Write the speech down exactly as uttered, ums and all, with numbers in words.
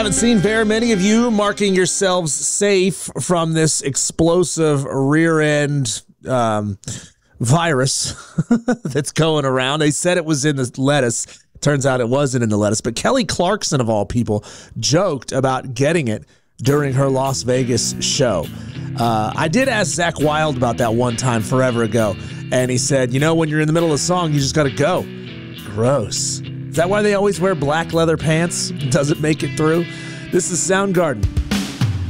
Haven't seen very many of you marking yourselves safe from this explosive rear end um, virus that's going around. They said it was in the lettuce. Turns out it wasn't in the lettuce. But Kelly Clarkson, of all people, joked about getting it during her Las Vegas show. Uh, I did ask Zach Wilde about that one time forever ago, and he said, you know, when you're in the middle of a song, you just got to go. Gross. Is that why they always wear black leather pants? Doesn't make it through? This is Soundgarden.